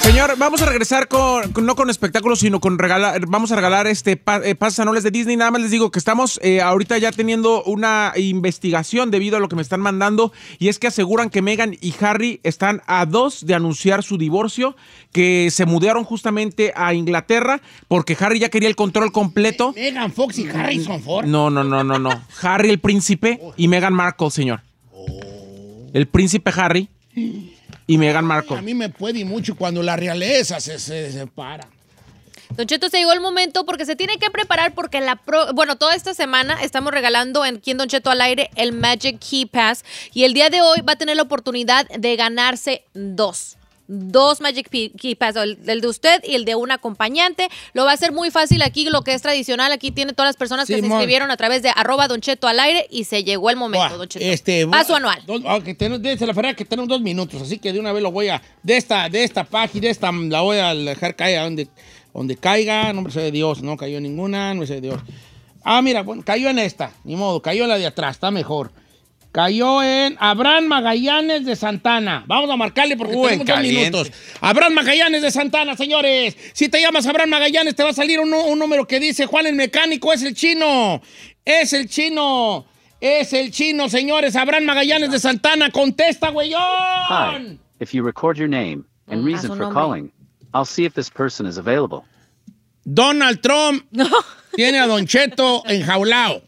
Señor, vamos a regresar no con espectáculos, sino con vamos a regalar pases anuales de Disney. Nada más les digo que estamos ahorita ya teniendo una investigación debido a lo que me están mandando, y es que aseguran que Meghan y Harry están a 2 de anunciar su divorcio, que se mudaron justamente a Inglaterra porque Harry ya quería el control completo. Megan Fox y Harrison Ford. No. Harry el príncipe y Meghan Markle, señor. El príncipe Harry y Meghan Markle. A mí me puede mucho cuando la realeza se separa. Don Cheto, se llegó el momento porque se tiene que preparar porque toda esta semana estamos regalando aquí en Don Cheto al aire el Magic Key Pass, y el día de hoy va a tener la oportunidad de ganarse dos Magic Key Pass, el de usted y el de un acompañante. Lo va a hacer muy fácil aquí, lo que es tradicional. Aquí tiene todas las personas que se inscribieron a través de @Don Cheto al aire, y se llegó el momento, Don Cheto. Paso anual. Desde la verdad que tenemos 2 minutos, así que de una vez lo voy a... De esta página, la voy a dejar caer donde caiga. Nombre sea de Dios, no cayó en ninguna, nombre sea de Dios. Mira, bueno, cayó en esta, ni modo, cayó en la de atrás, está mejor. Cayó en Abraham Magallanes de Santana. Vamos a marcarle porque tenemos 2 minutos. Abraham Magallanes de Santana, señores. Si te llamas Abraham Magallanes, te va a salir un número que dice Juan el Mecánico. Es el chino. Es el chino, señores. Abraham Magallanes de Santana. Contesta, güeyón. Hi. If you record your name and reason for calling, I'll see if this person is available. Donald Trump tiene a Don Cheto enjaulado.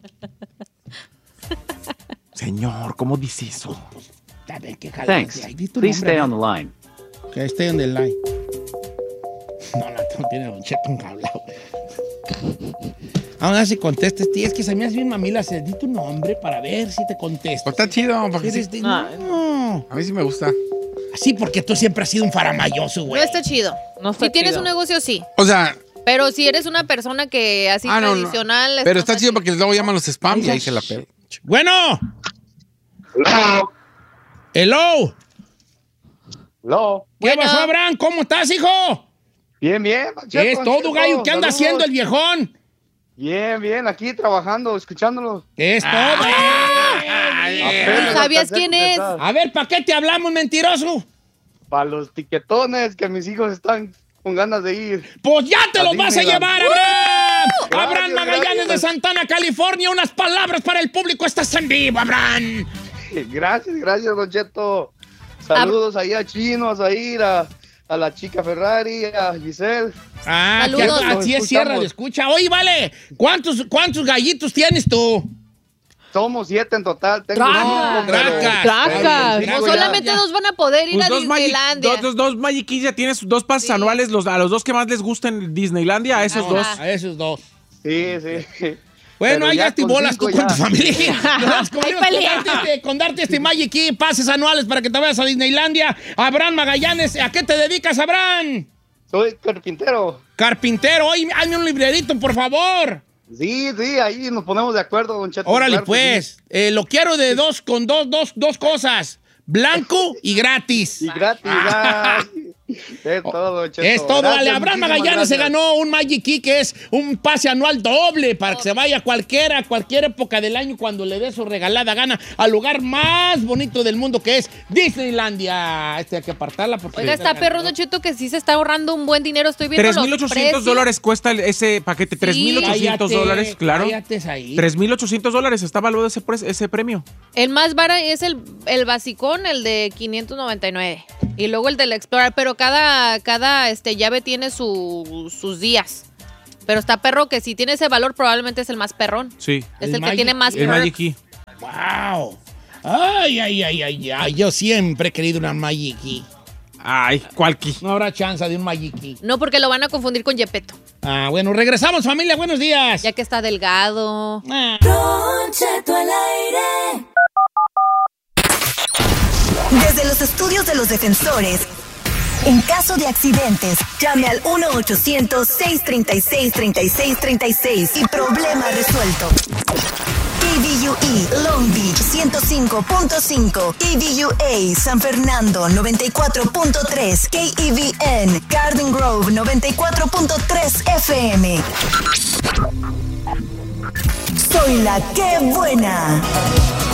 Señor, ¿cómo dice eso? Thanks. Please stay on the line. Okay, stay on the line. No tiene a Don Cheto enjaulado. Ahora si contestes, es que se me hace bien mamila. Di tu nombre para ver si te contesto. Está chido. No. A mí sí me gusta. Sí, porque tú siempre has sido un faramayoso, güey. No está chido. Si tienes un negocio, sí. O sea... Pero si eres una persona que así tradicional... No. Pero está chido porque luego llaman los spam y ahí se la pegan. Bueno. Hello. ¿Qué pasó, Abraham? ¿Cómo estás, hijo? Bien. ¿Qué es todo, gallo? ¿Qué anda haciendo el viejón? Bien, aquí trabajando, escuchándolo. ¿Qué es todo? ¿Sabías quién es? A ver, ¿para qué te hablamos, mentiroso? Para los tiquetones que mis hijos están con ganas de ir. Pues ya te los vas a llevar, Abraham. Gracias, Abraham Magallanes de Santana, California. Unas palabras para el público. Estás en vivo, Abraham. Gracias, Don Cheto. Saludos ahí a Chino, a Zair, a la chica Ferrari, a Giselle. Saludos. Así es, cierra, le escucha. Oye, vale, ¿cuántos gallitos tienes tú? Somos 7 en total. Tracas. No solamente 2 van a poder ir a Disneylandia. Dos Magic Keys, ya tienes 2 pases anuales a los 2 que más les gusten Disneylandia, a esos 2. A esos 2. Sí. Bueno, ahí ya te bolas tú con tu familia. Con darte este Magic Key, pases anuales para que te vayas a Disneylandia. Abraham Magallanes, ¿a qué te dedicas, Abraham? Soy carpintero. Oye, hazme un librerito, por favor. Sí, ahí nos ponemos de acuerdo, Don Cheto. Órale, claro, pues. Sí. Lo quiero de dos cosas. Blanco y gratis. Es todo, Cheto. Es todo, vale. Abraham Magallanes se ganó un Magic Key, que es un pase anual doble para que se vaya cualquier época del año, cuando le dé su regalada gana, al lugar más bonito del mundo, que es Disneylandia. Hay que apartarla porque... Oiga, está perro, Don Cheto, que sí se está ahorrando un buen dinero. Estoy viendo $3,800 cuesta ese paquete. $3,800, claro. $3,800 está valuado ese premio. El más barato es el basicón, el de $599. Y luego el del Explorer, pero cada llave tiene sus días. Pero está perro, que si tiene ese valor probablemente es el más perrón. Sí. Es el que tiene más el Magic Key. ¡Wow! Ay, yo siempre he querido una Magic Key. Ay, ¿cuál key? No habrá chance de un Magic Key. No, porque lo van a confundir con Gepetto. Bueno, regresamos, familia, buenos días. Ya que está delgado. Don Cheto al aire. Desde los estudios de los defensores, en caso de accidentes, llame al 1-800-636-3636 y problema resuelto. KVUE Long Beach 105.5, KVUA San Fernando 94.3, KEVN Garden Grove 94.3 FM. Soy la que buena.